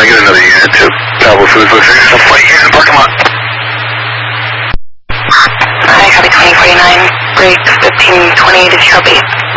get another unit to Bravo Foods. Looks like there's a fight here in the parking lot. Hi, copy 2049. Break 1520 to copy.